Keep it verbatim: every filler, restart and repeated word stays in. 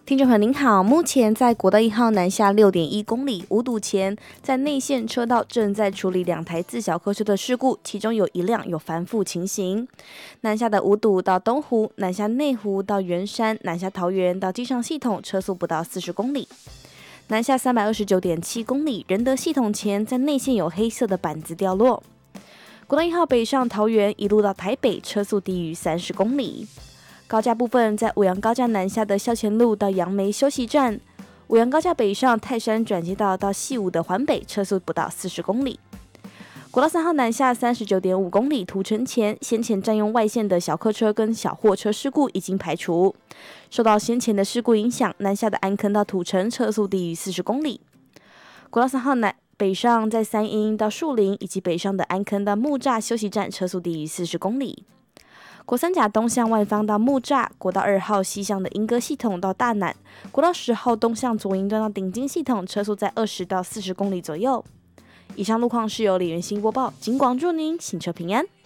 听众朋友您好，目前在国道一号南下六点一公里五堵前，在内线车道正在处理两台自小客车的事故，其中有一辆有翻覆情形。南下的五堵到东湖，南下内湖到圆山，南下桃园到机场系统车速不到四十公里。南下三百二十九点七公里，仁德系统前在内线有黑色的板子掉落。国道一号北上桃园一路到台北，车速低于三十公里。高架部分，在五杨高架南下的校前路到杨梅休息站，五杨高架北上泰山转接道到细武的环北，车速不到四十公里。国道三号南下三十九点五公里，土城前先前占用外线的小客车跟小货车事故已经排除。受到先前的事故影响，南下的安坑到土城车速低于四十公里。国道三号南北上在三鹰到树林，以及北上的安坑到木栅休息站，车速低于四十公里。国三甲东向外方到木栅，国道二号西向的莺歌系统到大南，国道十号东向左营段到顶金系统，车速在二十到四十公里左右。以上路况是由李元新播报，警广祝您行车平安。